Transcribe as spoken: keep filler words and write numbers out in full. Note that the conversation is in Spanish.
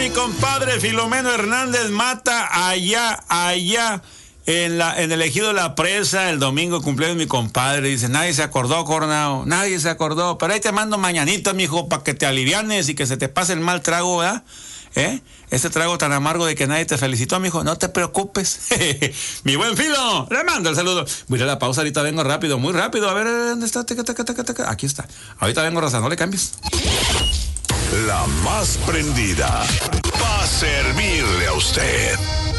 mi compadre Filomeno Hernández Mata, allá, allá, en, la, en el ejido La Presa, el domingo cumpleaños mi compadre. Dice, nadie se acordó, Cornao, nadie se acordó, pero ahí te mando mañanita, mijo, para que te alivianes y que se te pase el mal trago, ¿verdad? ¿Eh? Ese trago tan amargo de que nadie te felicitó, mijo, no te preocupes. Mi buen Filo, le mando el saludo. Voy a ir a la pausa, ahorita vengo rápido, muy rápido. A ver, ¿dónde está? Aquí está. Ahorita vengo, Rosa, no le cambies. La más prendida va a servirle a usted.